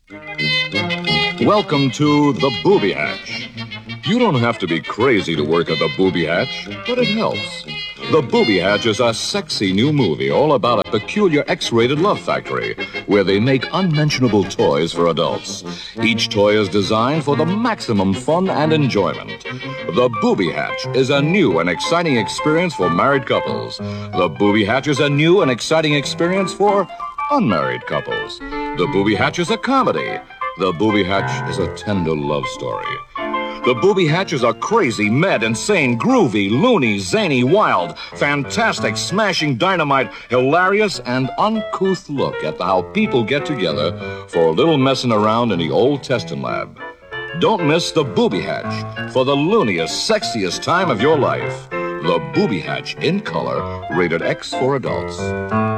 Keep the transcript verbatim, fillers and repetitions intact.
Welcome to the Booby Hatch. You don't have to be crazy to work at the Booby Hatch, but it helps. The Booby Hatch is a sexy new movie all about a peculiar X-rated love factory where they make unmentionable toys for adults. Each toy is designed for the maximum fun and enjoyment. The Booby Hatch is a new and exciting experience for married couples. The Booby Hatch is a new and exciting experience for unmarried couples. The Booby Hatch is a comedy. The Booby Hatch is a tender love story. The Booby Hatch is a crazy, mad, insane, groovy, loony, zany, wild, fantastic, smashing, dynamite, hilarious, and uncouth look at how people get together for a little messing around in the old testing lab. Don't miss the Booby Hatch for the looniest, sexiest time of your life. The Booby Hatch in color, rated X for adults.